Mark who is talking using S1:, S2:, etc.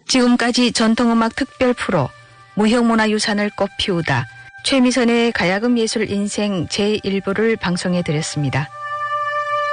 S1: 지금까지 전통음악 특별 프로 무형문화유산을 꽃피우다 최미선의 가야금 예술 인생 제1부를 방송해 드렸습니다.